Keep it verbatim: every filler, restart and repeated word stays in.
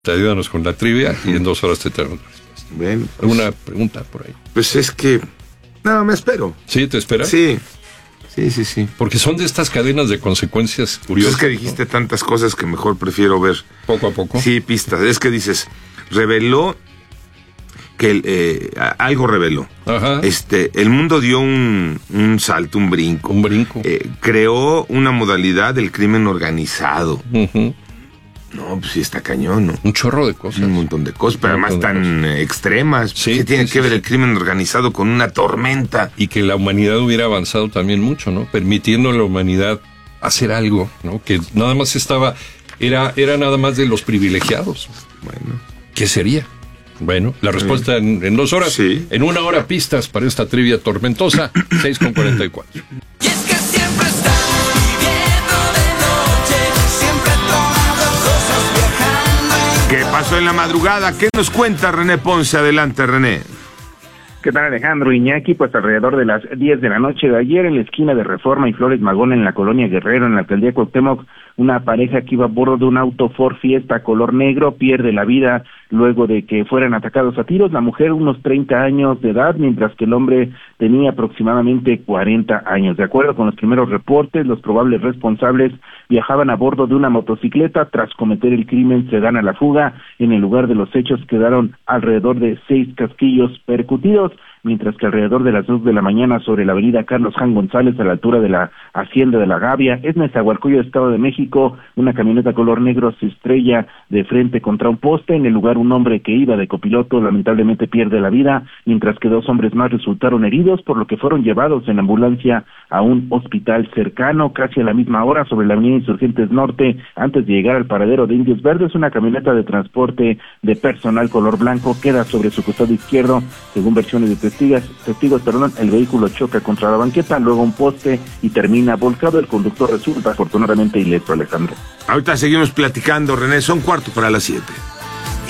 Te ayúdanos con la trivia y en dos horas te tenemos. Bien. Pues, una pregunta por ahí. Pues es que... No, me espero. ¿Sí? ¿Te esperas? Sí. Sí, sí, sí. Porque son de estas cadenas de consecuencias curiosas. Pues es que dijiste, ¿no?, tantas cosas que mejor prefiero ver. Poco a poco. Sí, pistas. Es que dices, reveló que eh, algo reveló. Ajá. Este, el mundo dio un, un salto, un brinco. Un brinco. Eh, creó una modalidad del crimen organizado. Uh-huh. No, pues sí está cañón, ¿no? Un chorro de cosas. Un montón de cosas, pero además tan extremas. Sí, ¿Qué tiene sí, que sí, ver sí. el crimen organizado con una tormenta? Y que la humanidad hubiera avanzado también mucho, ¿no? Permitiendo a la humanidad hacer algo, ¿no? Que nada más estaba, era, era nada más de los privilegiados. Bueno. ¿Qué sería? Bueno, la respuesta en, en dos horas. Sí. En una hora pistas para esta trivia tormentosa, seis con cuarenta y cuatro. Y es que siempre estamos viviendo de noche, siempre tomando cosas, viajando. ¿Qué pasó en la madrugada? ¿Qué nos cuenta René Ponce? Adelante, René. ¿Qué tal, Alejandro Iñaki? Pues alrededor de las diez de la noche de ayer, en la esquina de Reforma y Flores Magón, en la colonia Guerrero, en la alcaldía Cuauhtémoc, una pareja que iba a bordo de un auto Ford Fiesta color negro pierde la vida luego de que fueran atacados a tiros. La mujer unos treinta años de edad, mientras que el hombre tenía aproximadamente cuarenta años. De acuerdo con los primeros reportes, los probables responsables viajaban a bordo de una motocicleta. Tras cometer el crimen se dan a la fuga. En el lugar de los hechos quedaron alrededor de seis casquillos percutidos, mientras que alrededor de las dos de la mañana sobre la avenida Carlos Jan González, a la altura de la Hacienda de la Gavia, es Nezahualcóyotl, Estado de México, una camioneta color negro se estrella de frente contra un poste. En el lugar un hombre que iba de copiloto lamentablemente pierde la vida, mientras que dos hombres más resultaron heridos, por lo que fueron llevados en ambulancia a un hospital cercano. Casi a la misma hora, sobre la avenida Insurgentes Norte, antes de llegar al paradero de Indios Verdes, una camioneta de transporte de personal color blanco queda sobre su costado izquierdo. Según versiones de testigos, testigos, perdón, el vehículo choca contra la banqueta, luego un poste y termina volcado. El conductor resulta afortunadamente ileso, Alejandro. Ahorita seguimos platicando, René. Son cuarto para las siete.